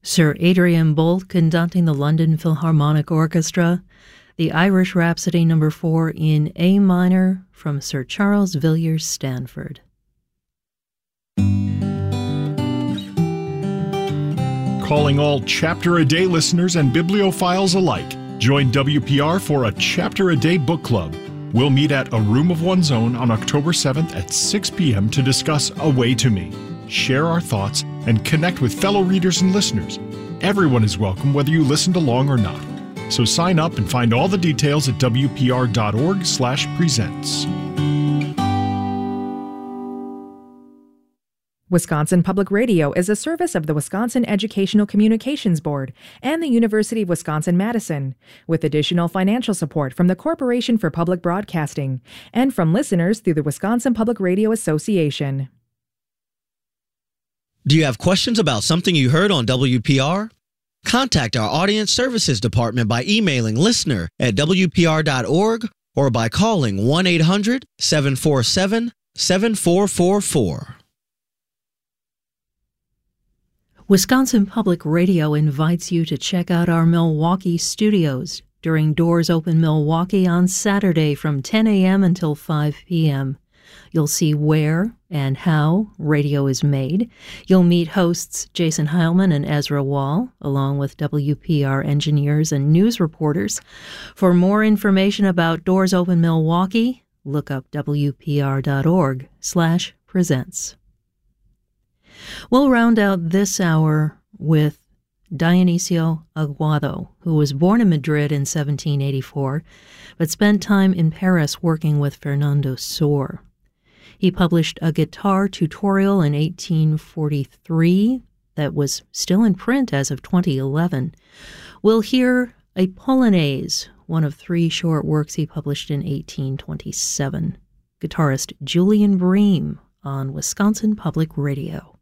Sir Adrian Boult conducting the London Philharmonic Orchestra, the Irish Rhapsody No. 4 in A minor from Sir Charles Villiers Stanford. Calling all Chapter a Day listeners and bibliophiles alike. Join WPR for a Chapter a Day book club. We'll meet at A Room of One's Own on October 7th at 6 p.m. to discuss A Way to Me, share our thoughts, and connect with fellow readers and listeners. Everyone is welcome, whether you listened along or not. So sign up and find all the details at wpr.org/presents. Wisconsin Public Radio is a service of the Wisconsin Educational Communications Board and the University of Wisconsin-Madison, with additional financial support from the Corporation for Public Broadcasting and from listeners through the Wisconsin Public Radio Association. Do you have questions about something you heard on WPR? Contact our Audience Services Department by emailing listener@wpr.org or by calling 1-800-747-7444. Wisconsin Public Radio invites you to check out our Milwaukee studios during Doors Open Milwaukee on Saturday from 10 a.m. until 5 p.m. You'll see where and how radio is made. You'll meet hosts Jason Heilman and Ezra Wall, along with WPR engineers and news reporters. For more information about Doors Open Milwaukee, look up wpr.org/presents. We'll round out this hour with Dionisio Aguado, who was born in Madrid in 1784, but spent time in Paris working with Fernando Sor. He published a guitar tutorial in 1843 that was still in print as of 2011. We'll hear a Polonaise, one of 3 short works he published in 1827. Guitarist Julian Bream on Wisconsin Public Radio.